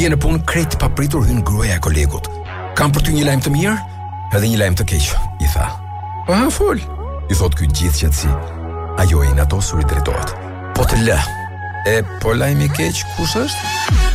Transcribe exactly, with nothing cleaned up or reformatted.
Vjen në punë krejt papritur hyn gruaja e kolegut. Kam për ty një lajm të mirë, edhe një lajm të keq, i tha. Ah, fol, i thot ky gjithë qetësi. Ajo e inatosur i drejtohet. Po të lë. E po lajmi i keq kush është?